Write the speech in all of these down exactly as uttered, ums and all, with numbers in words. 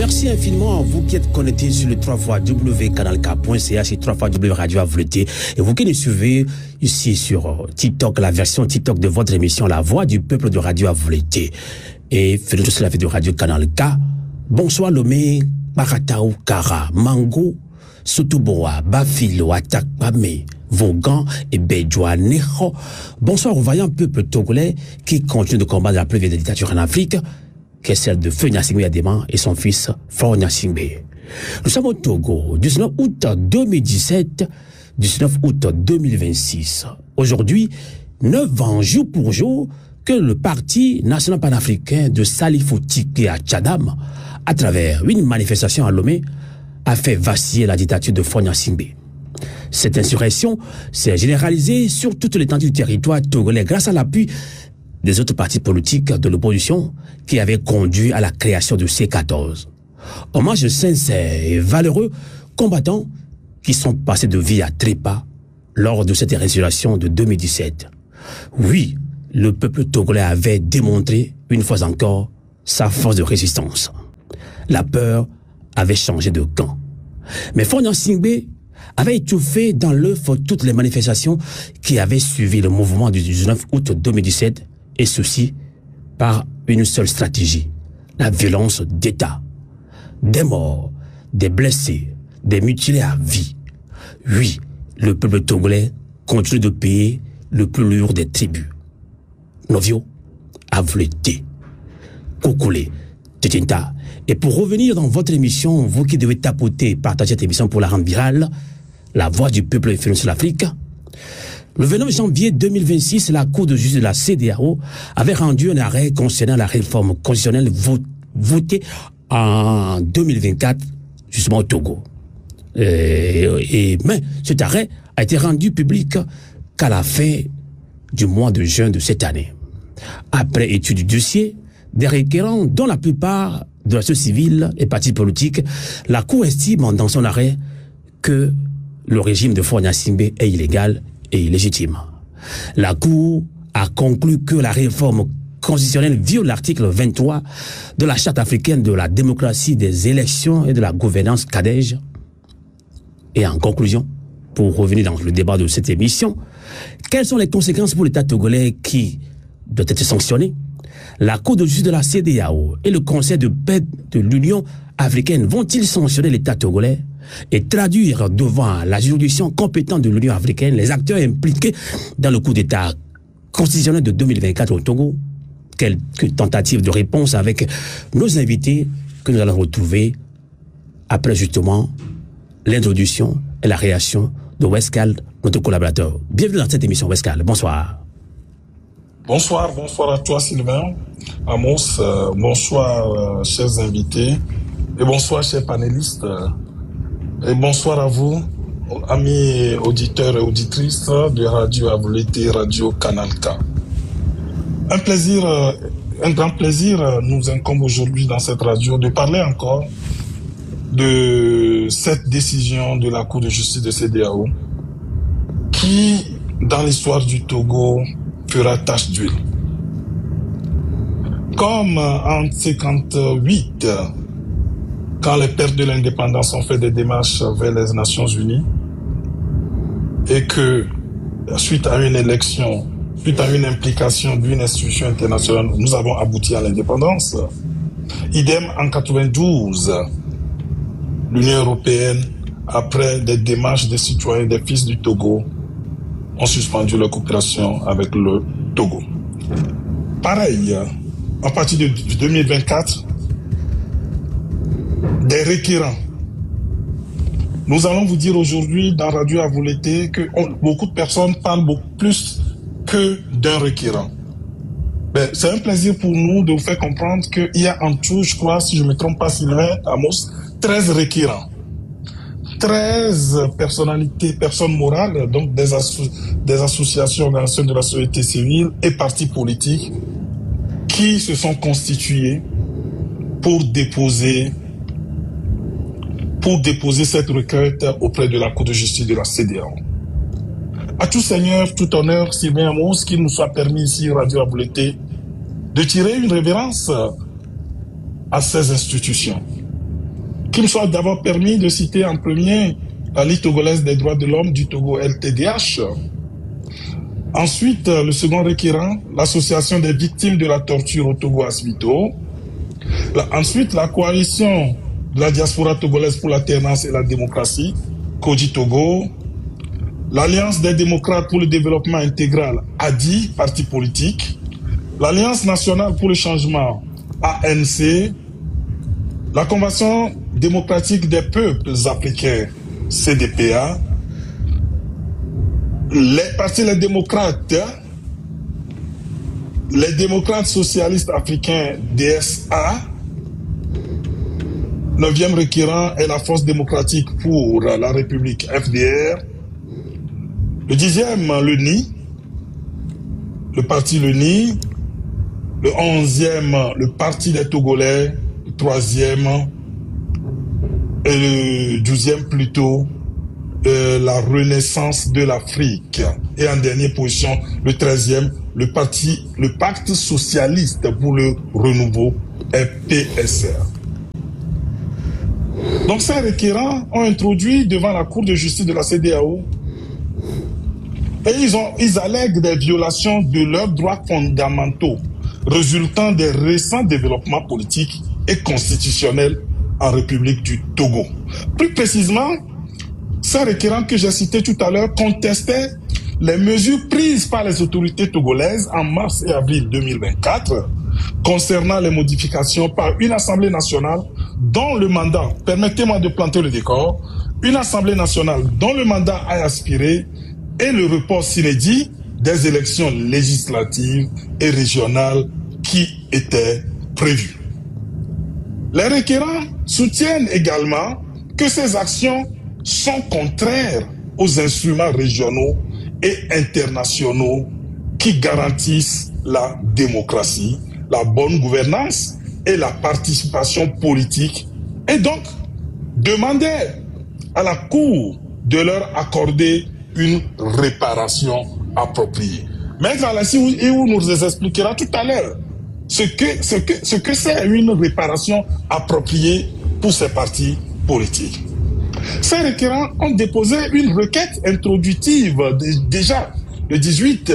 Merci infiniment à vous qui êtes connectés sur le w w w point canal k point c h et w w w point radio a volonté. Et vous qui nous suivez ici sur TikTok, la version TikTok de votre émission La Voix du Peuple de Radio à volonté. Et faites sur la vidéo Radio Canal K. Bonsoir Lomé, Baratao Kara, Mango, Sotoboa, Bafilo, Atakpame, Vaughan et Bedjoa Neho. Bonsoir au vaillant peuple togolais qui continue de combattre la plus vieille dictature en Afrique, qui est celle de Feu Gnassingbé Adema et son fils Faure Gnassingbé. Nous sommes au Togo, dix-neuf août deux mille dix-sept, dix-neuf août deux mille vingt-six. Aujourd'hui, neuf ans jour pour jour que le Parti national panafricain de Salifou Tike à Tchadam, à travers une manifestation à Lomé, a fait vaciller la dictature de Faure Gnassingbé. Cette insurrection s'est généralisée sur toute l'étendue du territoire togolais grâce à l'appui des autres partis politiques de l'opposition qui avaient conduit à la création de C quatorze. Hommage sincère et valeureux combattants qui sont passés de vie à trépas lors de cette insurrection de deux mille dix-sept. Oui, le peuple togolais avait démontré une fois encore sa force de résistance. La peur avait changé de camp. Mais Faure Gnassingbé avait étouffé dans l'œuf toutes les manifestations qui avaient suivi le mouvement du dix-neuf août deux mille dix-sept, et ceci par une seule stratégie, la violence d'État. Des morts, des blessés, des mutilés à vie. Oui, le peuple togolais continue de payer le plus lourd des tributs. Novio, Avleté, Kokole, Tetinta. Et pour revenir dans votre émission, vous qui devez tapoter et partager cette émission pour la rendre virale, La Voix du Peuple influence sur l'Afrique, le vingt-neuf janvier deux mille vingt-six, la Cour de justice de la C D A O avait rendu un arrêt concernant la réforme constitutionnelle votée en deux mille vingt-quatre, justement au Togo. Et, et, mais cet arrêt a été rendu public qu'à la fin du mois de juin de cette année. Après étude du dossier, des requérants, dont la plupart de la société civile et partis politiques, la Cour estime dans son arrêt que le régime de Faure Gnassingbé est illégal et illégitime. La Cour a conclu que la réforme constitutionnelle viole l'article vingt-trois de la Charte africaine de la démocratie, des élections et de la gouvernance C A D E G. Et en conclusion, pour revenir dans le débat de cette émission, quelles sont les conséquences pour l'État togolais qui doit être sanctionné? La Cour de justice de la C D A O et le Conseil de paix de l'Union africaine vont-ils sanctionner l'État togolais et traduire devant la juridiction compétente de l'Union africaine les acteurs impliqués dans le coup d'État constitutionnel de deux mille vingt-quatre au Togo? Quelques tentatives de réponse avec nos invités que nous allons retrouver après justement l'introduction et la réaction de Wescal, notre collaborateur. Bienvenue dans cette émission, Wescal. Bonsoir. Bonsoir, bonsoir à toi Sylvain, Amos, euh, bonsoir euh, chers invités et bonsoir chers panélistes euh, et bonsoir à vous, amis auditeurs et auditrices de Radio à volonté, Radio Canal K. Un plaisir, euh, un grand plaisir euh, nous incombe aujourd'hui dans cette radio de parler encore de cette décision de la Cour de justice de C D A O qui, dans l'histoire du Togo, fera tache d'huile. Comme en cinquante-huit, quand les pères de l'indépendance ont fait des démarches vers les Nations Unies et que, suite à une élection, suite à une implication d'une institution internationale, nous avons abouti à l'indépendance. Idem en quatre-vingt-douze, l'Union européenne, après des démarches des citoyens des fils du Togo, ont suspendu leur coopération avec le Togo. Pareil, à partir de deux mille vingt-quatre, des requérants. Nous allons vous dire aujourd'hui dans Radio à volonté que on, beaucoup de personnes parlent beaucoup plus que d'un requérant. Ben, c'est un plaisir pour nous de vous faire comprendre qu'il y a en tout, je crois, si je ne me trompe pas, Sylvain, Amos, treize requérants. treize personnalités, personnes morales, donc des, asso des associations, organisations de la société civile et partis politiques qui se sont constitués pour déposer, pour déposer cette requête auprès de la Cour de justice de la C D A O. À tout seigneur, tout honneur, Sylvain Amos, qu'il nous soit permis ici, Radio à volonté, de tirer une révérence à ces institutions. qu'il me soit d'abord permis de citer en premier la Ligue togolaise des droits de l'homme du Togo, L T D H. Ensuite, le second requérant, l'Association des victimes de la torture au Togo, ASVITO. La, ensuite, la coalition de la diaspora togolaise pour l'alternance et la démocratie, CODI Togo. L'Alliance des démocrates pour le développement intégral, A D I, parti politique. L'Alliance nationale pour le changement, A N C. La Convention démocratique des peuples africains, C D P A. Les partis les démocrates, les démocrates socialistes africains, D S A. Neuvième requérant est la Force démocratique pour la République, F D R. Le dixième, le N I, le parti le N I. Le onzième, le Parti des Togolais. Le troisième et le douzième plutôt, euh, la Renaissance de l'Afrique. Et en dernière position, le treizième, le parti, le Pacte socialiste pour le renouveau, P S R. Donc ces requérants ont introduit devant la Cour de justice de la C D A O et ils, ont, ils allèguent des violations de leurs droits fondamentaux résultant des récents développements politiques et constitutionnels en République du Togo. Plus précisément, ces requérants que j'ai cités tout à l'heure contestaient les mesures prises par les autorités togolaises en mars et avril deux mille vingt-quatre concernant les modifications par une Assemblée nationale dont le mandat, permettez-moi de planter le décor, une Assemblée nationale dont le mandat a aspiré et le report s'inédit des élections législatives et régionales qui étaient prévues. Les requérants soutiennent également que ces actions sont contraires aux instruments régionaux et internationaux qui garantissent la démocratie, la bonne gouvernance et la participation politique et donc demandaient à la Cour de leur accorder une réparation appropriée. Maître Alassi nous expliquera tout à l'heure ce que ce que ce que c'est une réparation appropriée pour ces partis politiques. Ces requérants ont déposé une requête introductive de, déjà le dix-huit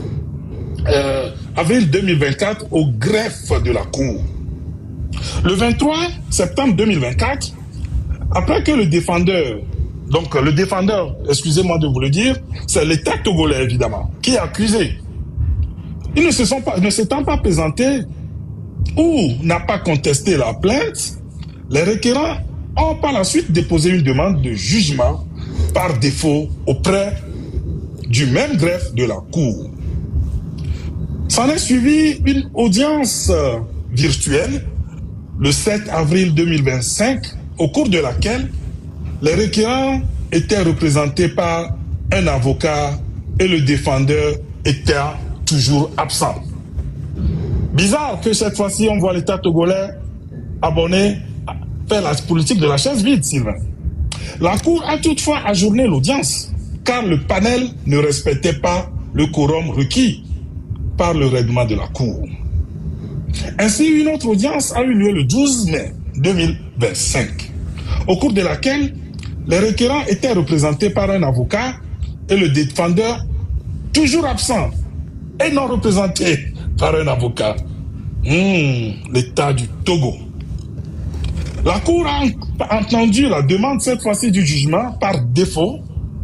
euh, avril deux mille vingt-quatre au greffe de la Cour. Le vingt-trois septembre deux mille vingt-quatre, après que le défendeur, donc le défendeur, excusez-moi de vous le dire, c'est l'État togolais évidemment, qui est accusé. Ils ne se sont pas, ne s'étant pas présentés ou n'a pas contesté la plainte, les requérants ont par la suite déposé une demande de jugement par défaut auprès du même greffe de la Cour. S'en est suivi une audience virtuelle le sept avril deux mille vingt-cinq, au cours de laquelle les requérants étaient représentés par un avocat et le défendeur était toujours absent. Bizarre que cette fois-ci, on voit l'État togolais abonné faire la politique de la chaise vide, Sylvain. La Cour a toutefois ajourné l'audience, car le panel ne respectait pas le quorum requis par le règlement de la Cour. Ainsi, une autre audience a eu lieu le douze mai deux mille vingt-cinq, au cours de laquelle les requérants étaient représentés par un avocat et le défendeur toujours absent et non représenté par un avocat. Mmh, l'État du Togo. La Cour a entendu la demande cette fois-ci du jugement par défaut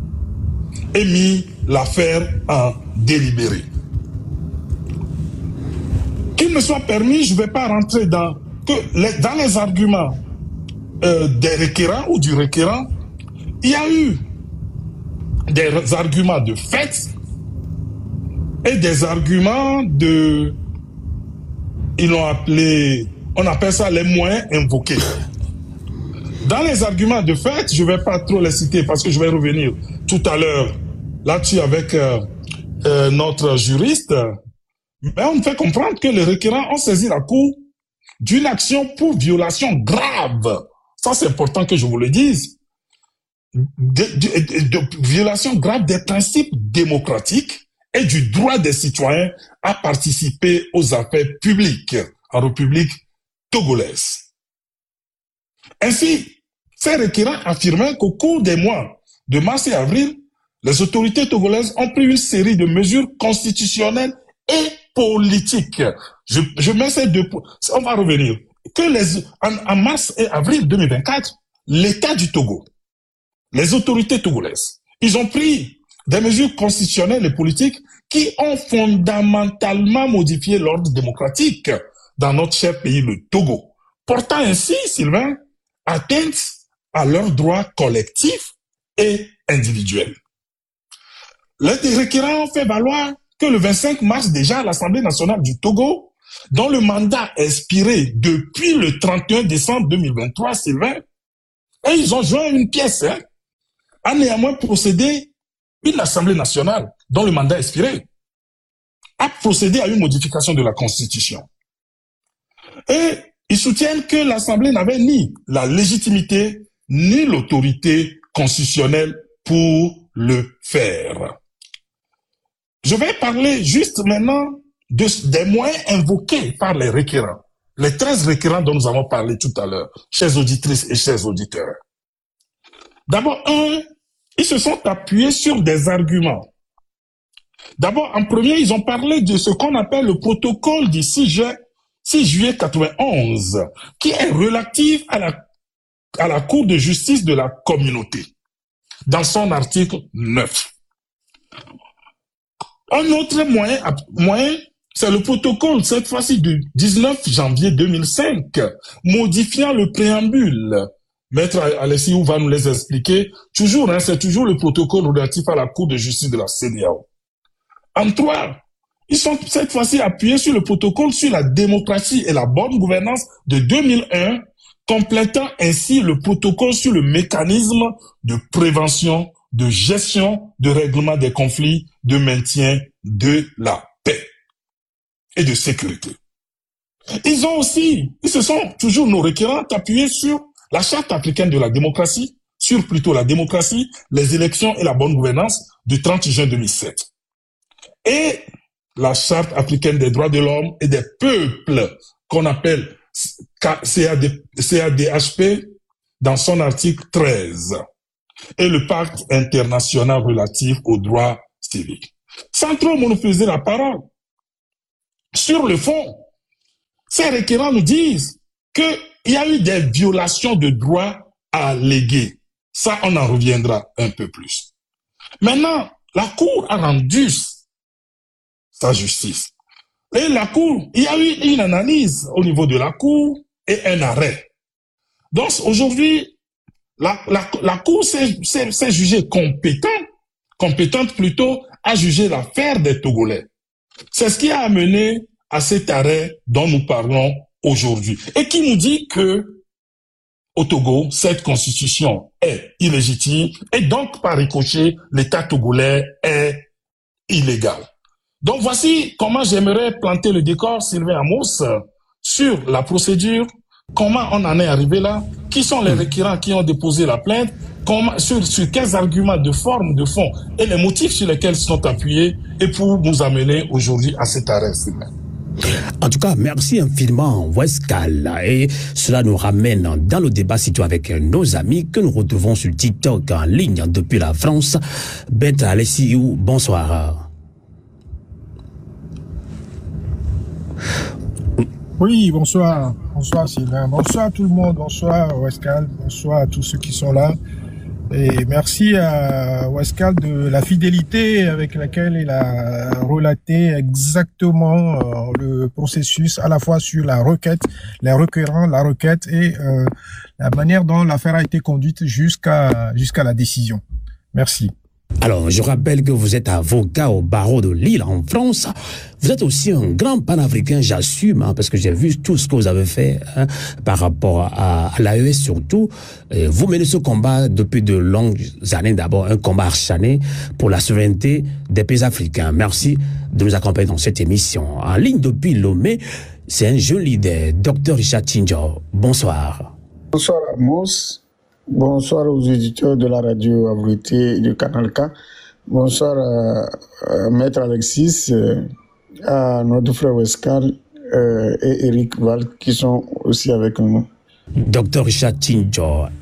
et mis l'affaire en délibéré. Qu'il me soit permis, je ne vais pas rentrer dans, que les, dans les arguments euh, des requérants ou du requérant. Il y a eu des arguments de fait et des arguments de, ils l'ont appelé, on appelle ça les moyens invoqués. Dans les arguments de fait, je ne vais pas trop les citer parce que je vais revenir tout à l'heure là-dessus avec euh, euh, notre juriste. Mais on me fait comprendre que les requérants ont saisi la Cour d'une action pour violation grave. Ça, c'est important que je vous le dise. De, de, de, de violation grave des principes démocratiques et du droit des citoyens à participer aux affaires publiques en République togolaise. Ainsi, ces requérants affirmaient qu'au cours des mois de mars et avril, les autorités togolaises ont pris une série de mesures constitutionnelles et politiques. Je, je mets ces deux points. On va revenir. Que les, en, en mars et avril deux mille vingt-quatre, l'État du Togo, les autorités togolaises, ils ont pris des mesures constitutionnelles et politiques qui ont fondamentalement modifié l'ordre démocratique dans notre cher pays, le Togo, portant ainsi, Sylvain, atteinte à leurs droits collectifs et individuels. Les requérants ont fait valoir que le vingt-cinq mars déjà, l'Assemblée nationale du Togo, dont le mandat expiré depuis le trente et un décembre deux mille vingt-trois, Sylvain, et ils ont joint une pièce, hein, a néanmoins procédé, puis l'Assemblée nationale, dont le mandat expiré, a procédé à une modification de la Constitution. Et ils soutiennent que l'Assemblée n'avait ni la légitimité, ni l'autorité constitutionnelle pour le faire. Je vais parler juste maintenant de, des moyens invoqués par les requérants. Les treize requérants dont nous avons parlé tout à l'heure, chères auditrices et chers auditeurs. D'abord, un, ils se sont appuyés sur des arguments. D'abord, en premier, ils ont parlé de ce qu'on appelle le protocole du six juillet quatre-vingt-onze, qui est relatif à la, à la Cour de justice de la communauté, dans son article neuf. Un autre moyen, moyen c'est le protocole, cette fois-ci du dix-neuf janvier deux mille cinq, modifiant le préambule. Maître Alessiou va nous les expliquer. Toujours, hein, c'est toujours le protocole relatif à la Cour de justice de la C E D E A O. En trois, ils sont cette fois-ci appuyés sur le protocole sur la démocratie et la bonne gouvernance de deux mille un, complétant ainsi le protocole sur le mécanisme de prévention, de gestion, de règlement des conflits, de maintien de la paix et de sécurité. Ils ont aussi, ils se sont toujours nos requérants appuyés sur la Charte africaine de la démocratie, sur plutôt la démocratie, les élections et la bonne gouvernance du trente juin deux mille sept. Et la Charte africaine des droits de l'homme et des peuples, qu'on appelle C A D H P, dans son article treize, et le Pacte international relatif aux droits civiques. Sans trop monopoliser la parole, sur le fond, ces requérants nous disent qu'il y a eu des violations de droits allégués. Ça, on en reviendra un peu plus. Maintenant, la Cour a rendu sa justice. Et la Cour, il y a eu une analyse au niveau de la Cour et un arrêt. Donc, aujourd'hui, la, la, la Cour s'est jugée compétente, compétente plutôt, à juger l'affaire des Togolais. C'est ce qui a amené à cet arrêt dont nous parlons aujourd'hui. Et qui nous dit que, au Togo, cette constitution est illégitime et donc, par ricochet, l'État togolais est illégal. Donc, voici comment j'aimerais planter le décor, Sylvain Amos, sur la procédure, comment on en est arrivé là, qui sont les requérants qui ont déposé la plainte, comment, sur, sur quels arguments de forme, de fond, et les motifs sur lesquels ils sont appuyés, et pour nous amener aujourd'hui à cet arrêt, Sylvain. En tout cas, merci infiniment, Wescal. Et cela nous ramène dans le débat situé avec nos amis que nous retrouvons sur TikTok en ligne depuis la France. Bent Alessiou, bonsoir. Oui, bonsoir. Bonsoir Sylvain. Bonsoir à tout le monde. Bonsoir Wescal. Bonsoir à tous ceux qui sont là. Et merci à Wescal de la fidélité avec laquelle il a relaté exactement euh, le processus, à la fois sur la requête, les requérants, la requête et euh, la manière dont l'affaire a été conduite jusqu'à jusqu'à la décision. Merci. Alors, je rappelle que vous êtes avocat au barreau de Lille en France. Vous êtes aussi un grand panafricain, j'assume, hein, parce que j'ai vu tout ce que vous avez fait hein, par rapport à, à l'A E S surtout. Et vous menez ce combat depuis de longues années, d'abord un combat acharné pour la souveraineté des pays africains. Merci de nous accompagner dans cette émission. En ligne depuis Lomé, c'est un jeune leader, Docteur Richard Tchindjo. Bonsoir. Bonsoir Amos. Bonsoir aux éditeurs de la radio A V T et du Canal K. Bonsoir à, à Maître Alexis, euh, à notre frère Wescal euh, et Eric Val qui sont aussi avec nous. Docteur Richard Tchindjo,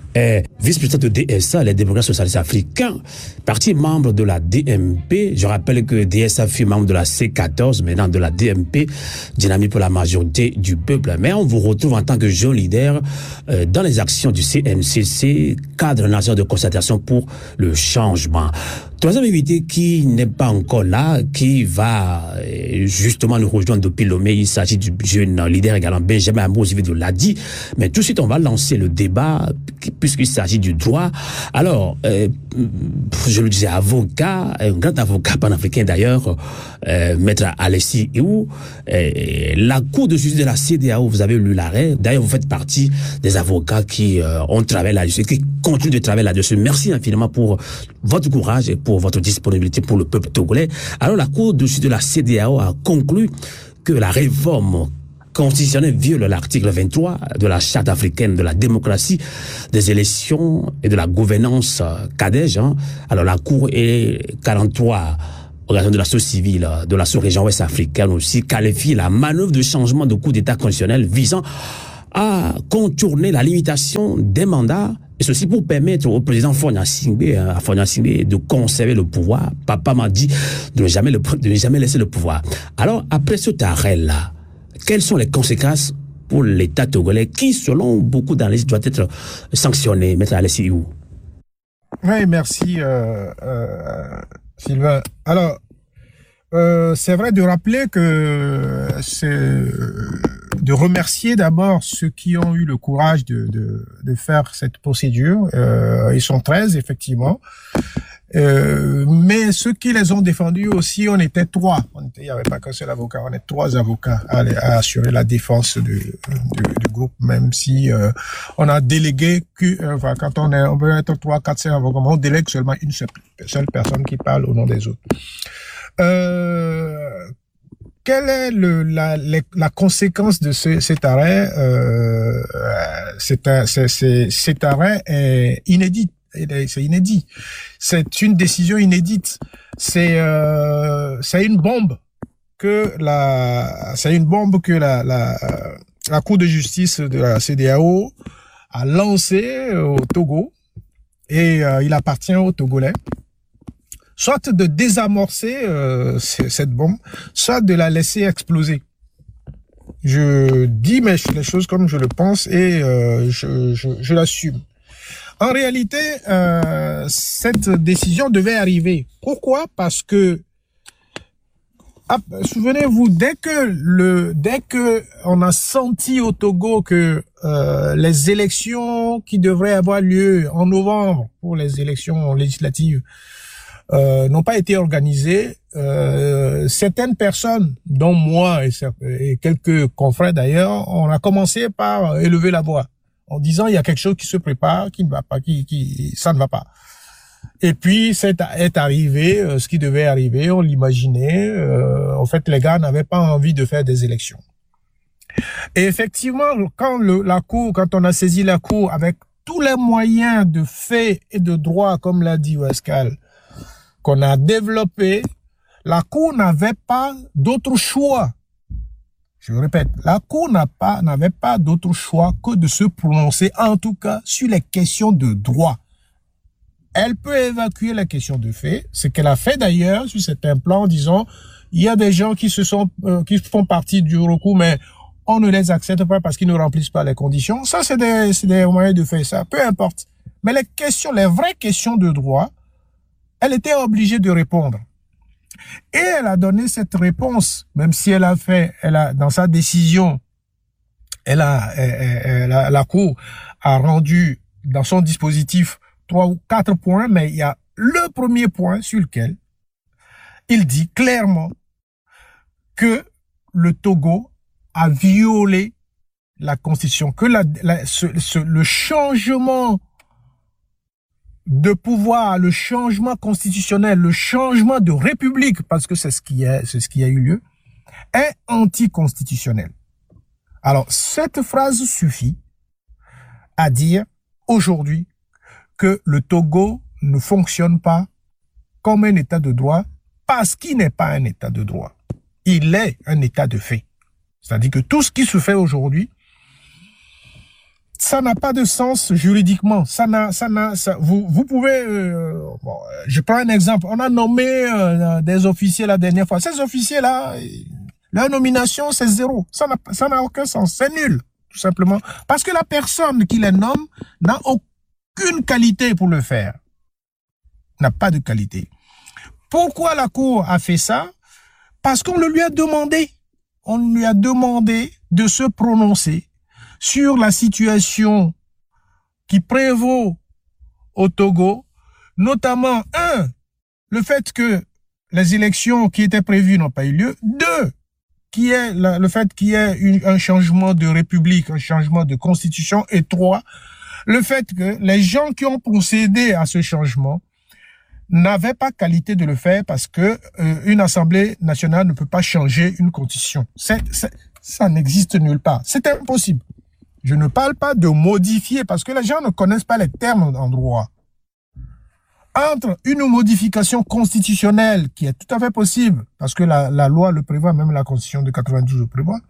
est vice-président de D S A, les démocrates socialistes africains, parti membre de la D M P. Je rappelle que D S A fut membre de la C quatorze, maintenant de la D M P, dynamique pour la majorité du peuple. Mais on vous retrouve en tant que jeune leader euh, dans les actions du C N C C, cadre national de concertation pour le changement. Troisième invité qui n'est pas encore là, qui va euh, justement nous rejoindre depuis Lomé. Il s'agit du jeune leader également, Benjamin Ambrosivide l'a dit. Mais tout de suite, on va lancer le débat puisqu'il s'agit du droit. Alors, euh, je le disais, avocat, un grand avocat panafricain d'ailleurs, euh, maître Alessi Iou, euh, la Cour de justice de la C E D E A O, vous avez lu l'arrêt. D'ailleurs, vous faites partie des avocats qui euh, ont travaillé là-dessus, qui continuent de travailler là-dessus. Merci infiniment pour votre courage et pour votre disponibilité pour le peuple togolais. Alors, la Cour de justice de la C E D E A O a conclu que la réforme constitutionnelle viole l'article vingt-trois de la Charte africaine de la démocratie, des élections et de la gouvernance CADEJ. Hein. Alors la Cour et quarante-trois organisations de la société civile de la sous-région ouest africaine aussi qualifient la manœuvre de changement de coup d'État constitutionnel visant à contourner la limitation des mandats, et ceci pour permettre au président Faure Gnassingbé, à Faure Gnassingbé de conserver le pouvoir. Papa m'a dit de ne jamais, le, de ne jamais laisser le pouvoir. Alors après cet arrêt-là, quelles sont les conséquences pour l'État togolais qui, selon beaucoup d'analystes, doit être sanctionné, Maître Alessi Iou? Oui, merci euh, euh, Sylvain. Alors, euh, c'est vrai de rappeler que c'est de remercier d'abord ceux qui ont eu le courage de, de, de faire cette procédure. Euh, ils sont treize, effectivement. Euh, mais ceux qui les ont défendus aussi, on était trois. On était, il n'y avait pas qu'un seul avocat, on est trois avocats à, à assurer la défense du, du, du groupe, même si euh, on a délégué que, euh, enfin, quand on est, on peut être trois, quatre, cinq avocats, on délègue seulement une seule, seule personne qui parle au nom des autres. Euh, quelle est le, la, la, la conséquence de ce, cet arrêt? Euh, c'est un, c'est, c'est, cet arrêt est inédit. C'est inédit. C'est une décision inédite. C'est euh, c'est une bombe que la c'est une bombe que la la la Cour de justice de la C E D E A O a lancée au Togo, et euh, il appartient aux Togolais soit de désamorcer euh, cette bombe, soit de la laisser exploser. Je dis mes, les choses comme je le pense, et euh, je, je, je l'assume. En réalité, euh, cette décision devait arriver. Pourquoi? Parce que, ah, souvenez-vous, dès que le, dès que on a senti au Togo que euh, les élections qui devraient avoir lieu en novembre pour les élections législatives euh, n'ont pas été organisées, euh, certaines personnes, dont moi et, et quelques confrères d'ailleurs, on a commencé par élever la voix, en disant il y a quelque chose qui se prépare, qui ne va pas, qui, qui, ça ne va pas. Et puis c'est est arrivé euh, ce qui devait arriver, on l'imaginait. Euh, en fait, les gars n'avaient pas envie de faire des élections. Et effectivement, quand le, la cour, quand on a saisi la cour avec tous les moyens de fait et de droit, comme l'a dit Wescal, qu'on a développé, la cour n'avait pas d'autre choix. Je répète, la Cour n'a pas, n'avait pas d'autre choix que de se prononcer, en tout cas, sur les questions de droit. Elle peut évacuer les questions de fait, ce qu'elle a fait d'ailleurs sur certains plans, en disant, il y a des gens qui se sont, euh, qui font partie du recours, mais on ne les accepte pas parce qu'ils ne remplissent pas les conditions. Ça, c'est des, c'est des moyens de faire ça. Peu importe. Mais les questions, les vraies questions de droit, elle était obligée de répondre. Et elle a donné cette réponse, même si elle a fait, elle a, dans sa décision, elle a, elle, elle a la Cour a rendu dans son dispositif trois ou quatre points, mais il y a le premier point sur lequel il dit clairement que le Togo a violé la Constitution, que la, la, ce, ce, le changement de pouvoir, le changement constitutionnel, le changement de république, parce que c'est ce qui a, c'est ce qui a eu lieu, est anticonstitutionnel. Alors, cette phrase suffit à dire aujourd'hui que le Togo ne fonctionne pas comme un état de droit parce qu'il n'est pas un état de droit. Il est un état de fait. C'est-à-dire que tout ce qui se fait aujourd'hui ça n'a pas de sens juridiquement. Ça n'a, ça n'a, ça, vous, vous pouvez, euh, bon, je prends un exemple. On a nommé euh, des officiers la dernière fois. Ces officiers-là, leur nomination, c'est zéro. Ça n'a, ça n'a aucun sens. C'est nul, tout simplement. Parce que la personne qui les nomme n'a aucune qualité pour le faire. N'a pas de qualité. Pourquoi la Cour a fait ça? Parce qu'on le lui a demandé. On lui a demandé de se prononcer sur la situation qui prévaut au Togo, notamment, un, le fait que les élections qui étaient prévues n'ont pas eu lieu, deux, qui est la, le fait qu'il y ait une, un changement de république, un changement de constitution, et trois, le fait que les gens qui ont procédé à ce changement n'avaient pas qualité de le faire parce que euh, une assemblée nationale ne peut pas changer une constitution. C'est, c'est, ça n'existe nulle part. C'est impossible. Je ne parle pas de modifier parce que les gens ne connaissent pas les termes en droit. Entre une modification constitutionnelle qui est tout à fait possible parce que la, la loi le prévoit, même la constitution de quatre-vingt-douze le prévoit,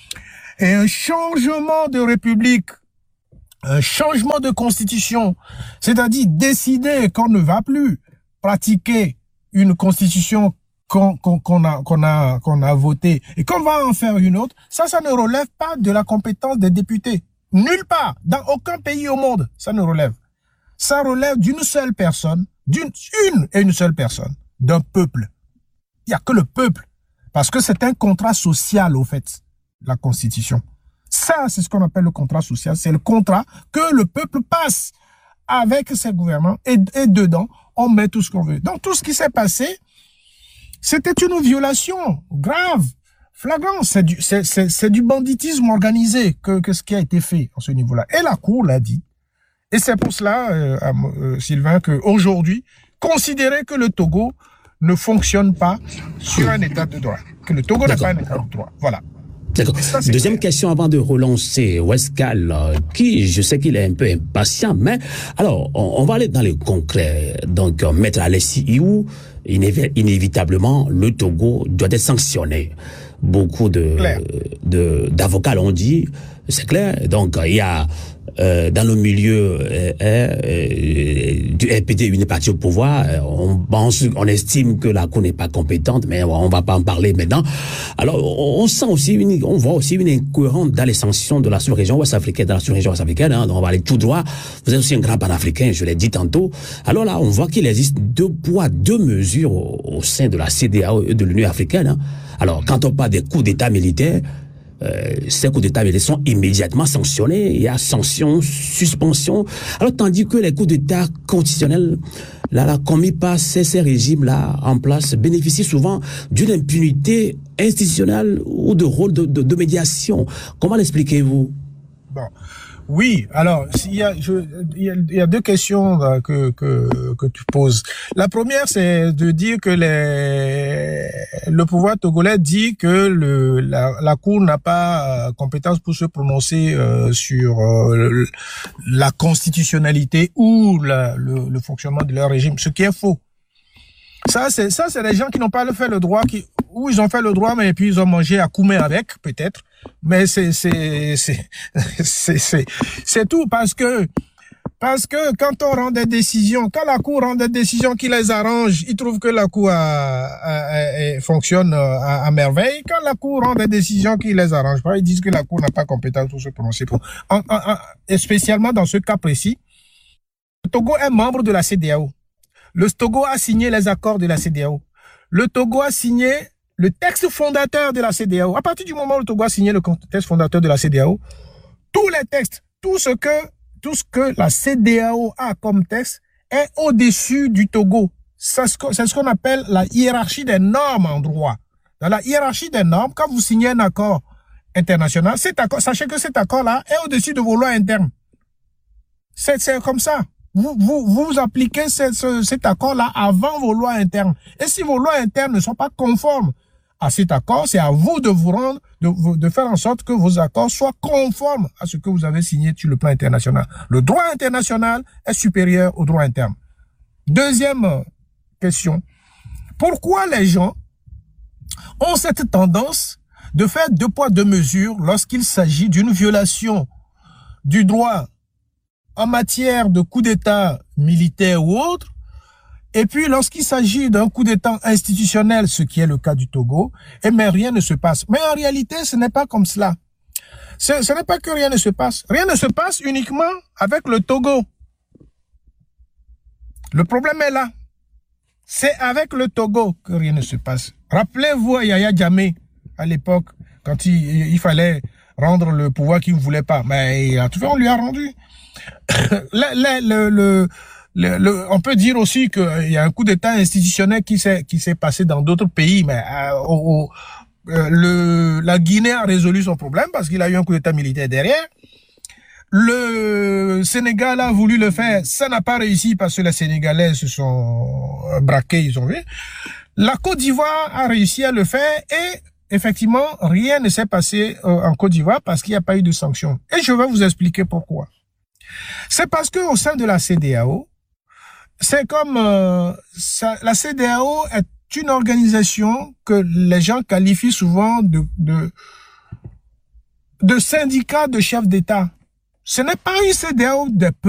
et un changement de république, un changement de constitution, c'est-à-dire décider qu'on ne va plus pratiquer une constitution qu'on qu'on qu'on a qu'on a qu'on a voté et qu'on va en faire une autre, ça ça ne relève pas de la compétence des députés. Nulle part, dans aucun pays au monde, ça ne relève. Ça relève d'une seule personne, d'une une et une seule personne, d'un peuple. Il y a que le peuple parce que c'est un contrat social au fait, la constitution. Ça c'est ce qu'on appelle le contrat social, c'est le contrat que le peuple passe avec ses gouvernements et, et dedans on met tout ce qu'on veut. Donc tout ce qui s'est passé, c'était une violation grave, flagrante. C'est du, c'est, c'est, c'est du banditisme organisé que, que ce qui a été fait à ce niveau-là. Et la Cour l'a dit. Et c'est pour cela, euh, euh, Sylvain, qu'aujourd'hui, considérer que le Togo ne fonctionne pas sur un état de droit. Que le Togo n'est pas un état de droit. Voilà. D'accord. Deuxième question avant de relancer Weskal, euh, qui, je sais qu'il est un peu impatient, mais alors, on, on va aller dans le concret. Donc, euh, Maître Alessi Iou, inévi- inévitablement, le Togo doit être sanctionné. Beaucoup de, de, d'avocats l'ont dit, c'est clair. Donc, il y a, euh, dans le milieu euh, euh, du R P D, une partie au pouvoir, on pense, on estime que la Cour n'est pas compétente, mais on va pas en parler maintenant. Alors, on, on sent aussi, une, on voit aussi une incohérence dans les sanctions de la sous-région ouest-africaine, dans la sous-région ouest-africaine, hein, donc on va aller tout droit. Vous êtes aussi un grand panafricain, je l'ai dit tantôt. Alors là, on voit qu'il existe deux poids, deux mesures au, au sein de la C D A O et de l'Union africaine, hein. Alors, quand on parle des coups d'État militaires, euh, ces coups d'État militaires sont immédiatement sanctionnés. Il y a sanctions, suspension. Alors, tandis que les coups d'État constitutionnels, là, là, commis par ces, ces régimes-là en place, bénéficient souvent d'une impunité institutionnelle ou de rôle de, de, de médiation. Comment l'expliquez-vous? Bon. Oui, alors il y a, je, il y a, il y a deux questions euh, que, que que tu poses. La première, c'est de dire que les, le pouvoir togolais dit que le la, la Cour n'a pas euh, compétence pour se prononcer euh, sur euh, la constitutionnalité ou la, le, le fonctionnement de leur régime, ce qui est faux. Ça, c'est ça, c'est des gens qui n'ont pas fait le droit, qui ou ils ont fait le droit, mais puis ils ont mangé à coumer avec, peut-être. Mais c'est c'est c'est c'est c'est c'est tout parce que parce que quand on rend des décisions, quand la Cour rend des décisions qui les arrangent, ils trouvent que la Cour a, a, a, fonctionne à, à merveille. Quand la Cour rend des décisions qui les arrangent pas, ils disent que la Cour n'a pas compétence pour se prononcer. Pour en, en, en, et spécialement dans ce cas précis, le Togo est membre de la C D A O. Le Togo a signé les accords de la C D A O. Le Togo a signé le texte fondateur de la C D A O. À partir du moment où le Togo a signé le texte fondateur de la C D A O, tous les textes, tout ce que, tout ce que la C D A O a comme texte est au-dessus du Togo. C'est ce qu'on appelle la hiérarchie des normes en droit. Dans la hiérarchie des normes, quand vous signez un accord international, cet accord, sachez que cet accord-là est au-dessus de vos lois internes. C'est, c'est comme ça. Vous, vous, vous appliquez ce, ce, cet accord-là avant vos lois internes. Et si vos lois internes ne sont pas conformes à cet accord, c'est à vous de vous rendre, de, de faire en sorte que vos accords soient conformes à ce que vous avez signé sur le plan international. Le droit international est supérieur au droit interne. Deuxième question. Pourquoi les gens ont cette tendance de faire deux poids, deux mesures lorsqu'il s'agit d'une violation du droit en matière de coup d'État militaire ou autre. Et puis, lorsqu'il s'agit d'un coup d'État institutionnel, ce qui est le cas du Togo, eh bien, rien ne se passe. Mais en réalité, ce n'est pas comme cela. Ce, ce n'est pas que rien ne se passe. Rien ne se passe uniquement avec le Togo. Le problème est là. C'est avec le Togo que rien ne se passe. Rappelez-vous à Yaya Jammeh, à l'époque, quand il, il fallait rendre le pouvoir qu'il ne voulait pas. Mais il a tout fait, on lui a rendu. le, le, le, le, le, on peut dire aussi qu'il y a un coup d'État institutionnel qui s'est qui s'est passé dans d'autres pays, mais euh, au, euh, le, la Guinée a résolu son problème parce qu'il a eu un coup d'État militaire derrière. Le Sénégal a voulu le faire, ça n'a pas réussi parce que les Sénégalais se sont braqués, ils ont vu. La Côte d'Ivoire a réussi à le faire et effectivement, rien ne s'est passé en Côte d'Ivoire parce qu'il n'y a pas eu de sanctions. Et je vais vous expliquer pourquoi. C'est parce que au sein de la C E D E A O, c'est comme euh, ça, la C E D E A O est une organisation que les gens qualifient souvent de de, de syndicat de chefs d'État. Ce n'est pas une C E D E A O des peuples.